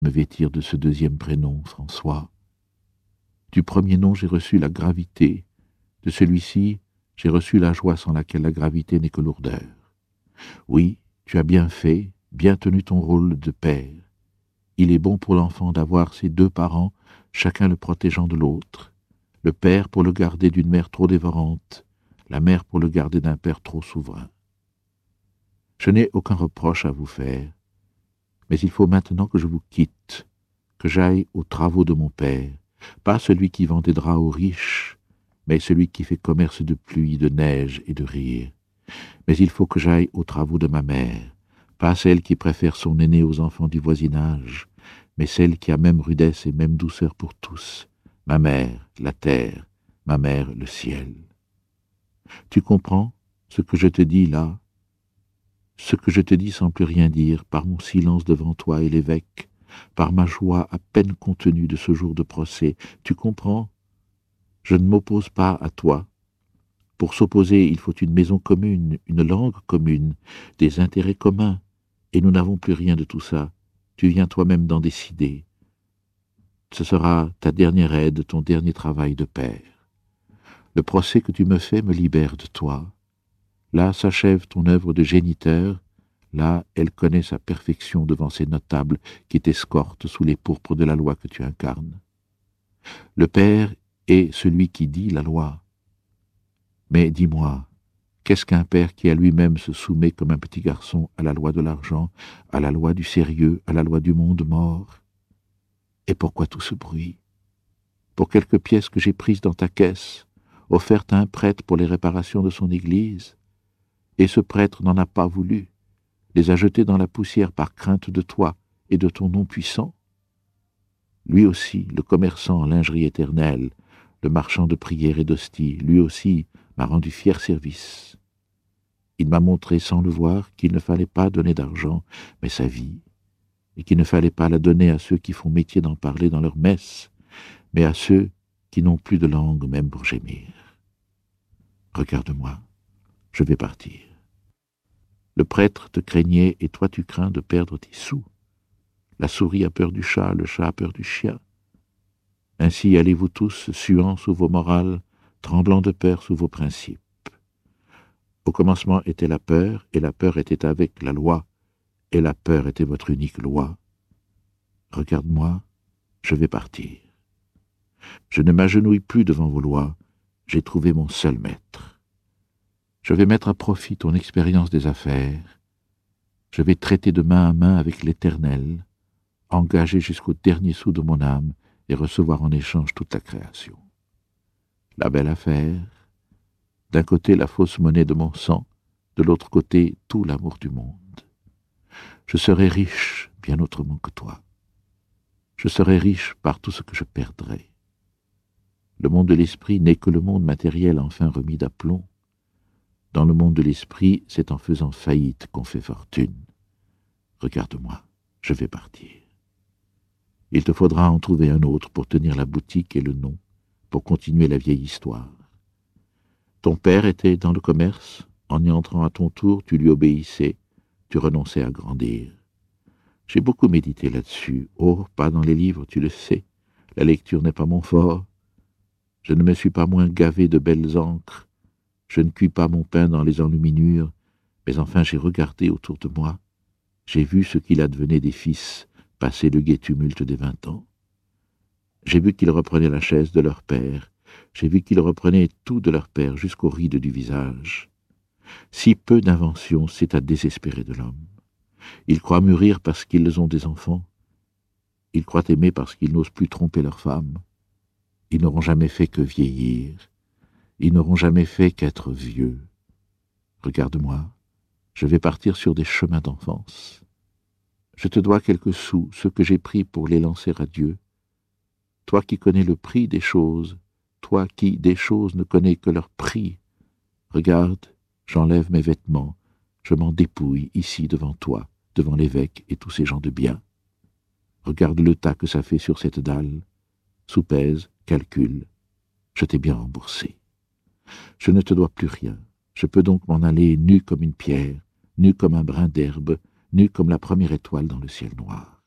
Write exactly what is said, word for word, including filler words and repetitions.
me vêtir de ce deuxième prénom, François. Du premier nom, j'ai reçu la gravité. De celui-ci, j'ai reçu la joie sans laquelle la gravité n'est que lourdeur. Oui, tu as bien fait, bien tenu ton rôle de père. Il est bon pour l'enfant d'avoir ses deux parents, chacun le protégeant de l'autre. Le père pour le garder d'une mère trop dévorante, la mère pour le garder d'un père trop souverain. Je n'ai aucun reproche à vous faire, mais il faut maintenant que je vous quitte, que j'aille aux travaux de mon père, pas celui qui vend des draps aux riches, mais celui qui fait commerce de pluie, de neige et de rire. Mais il faut que j'aille aux travaux de ma mère, pas celle qui préfère son aîné aux enfants du voisinage, mais celle qui a même rudesse et même douceur pour tous, ma mère, la terre, ma mère, le ciel. Tu comprends ce que je te dis là? Ce que je te dis sans plus rien dire, par mon silence devant toi et l'évêque, par ma joie à peine contenue de ce jour de procès, tu comprends? Je ne m'oppose pas à toi. Pour s'opposer, il faut une maison commune, une langue commune, des intérêts communs, et nous n'avons plus rien de tout ça. Tu viens toi-même d'en décider. Ce sera ta dernière aide, ton dernier travail de père. Le procès que tu me fais me libère de toi. Là s'achève ton œuvre de géniteur, là elle connaît sa perfection devant ces notables qui t'escortent sous les pourpres de la loi que tu incarnes. Le père est celui qui dit la loi. Mais dis-moi, qu'est-ce qu'un père qui à lui-même se soumet comme un petit garçon à la loi de l'argent, à la loi du sérieux, à la loi du monde mort? Et pourquoi tout ce bruit? Pour quelques pièces que j'ai prises dans ta caisse, offertes à un prêtre pour les réparations de son église, et ce prêtre n'en a pas voulu, les a jetées dans la poussière par crainte de toi et de ton nom puissant. Lui aussi, le commerçant en lingerie éternelle, le marchand de prières et d'hosties, lui aussi m'a rendu fier service. Il m'a montré sans le voir qu'il ne fallait pas donner d'argent, mais sa vie, et qu'il ne fallait pas la donner à ceux qui font métier d'en parler dans leur messe, mais à ceux qui n'ont plus de langue même pour gémir. Regarde-moi, je vais partir. Le prêtre te craignait et toi tu crains de perdre tes sous. La souris a peur du chat, le chat a peur du chien. Ainsi allez-vous tous, suants sous vos morales, tremblants de peur sous vos principes. Au commencement était la peur, et la peur était avec la loi, et la peur était votre unique loi. Regarde-moi, je vais partir. Je ne m'agenouille plus devant vos lois, j'ai trouvé mon seul maître. Je vais mettre à profit ton expérience des affaires. Je vais traiter de main à main avec l'Éternel, engager jusqu'au dernier sou de mon âme et recevoir en échange toute la création. La belle affaire, d'un côté la fausse monnaie de mon sang, de l'autre côté tout l'amour du monde. Je serai riche bien autrement que toi. Je serai riche par tout ce que je perdrai. Le monde de l'esprit n'est que le monde matériel enfin remis d'aplomb. Dans le monde de l'esprit, c'est en faisant faillite qu'on fait fortune. Regarde-moi, je vais partir. Il te faudra en trouver un autre pour tenir la boutique et le nom, pour continuer la vieille histoire. Ton père était dans le commerce, en y entrant à ton tour, tu lui obéissais, tu renonçais à grandir. J'ai beaucoup médité là-dessus. Oh, pas dans les livres, tu le sais. La lecture n'est pas mon fort. Je ne me suis pas moins gavé de belles encres. Je ne cuis pas mon pain dans les enluminures, mais enfin j'ai regardé autour de moi. J'ai vu ce qu'il advenait des fils, passer le gai tumulte des vingt ans. J'ai vu qu'ils reprenaient la chaise de leur père. J'ai vu qu'ils reprenaient tout de leur père jusqu'aux rides du visage. Si peu d'invention, c'est à désespérer de l'homme. Ils croient mûrir parce qu'ils ont des enfants. Ils croient aimer parce qu'ils n'osent plus tromper leur femme. Ils n'auront jamais fait que vieillir. Ils n'auront jamais fait qu'être vieux. Regarde-moi, je vais partir sur des chemins d'enfance. Je te dois quelques sous, ceux que j'ai pris pour les lancer à Dieu. Toi qui connais le prix des choses, toi qui des choses ne connais que leur prix, regarde, j'enlève mes vêtements, je m'en dépouille ici devant toi, devant l'évêque et tous ces gens de bien. Regarde le tas que ça fait sur cette dalle, soupèse, calcule, je t'ai bien remboursé. Je ne te dois plus rien, je peux donc m'en aller nu comme une pierre, nu comme un brin d'herbe, nu comme la première étoile dans le ciel noir.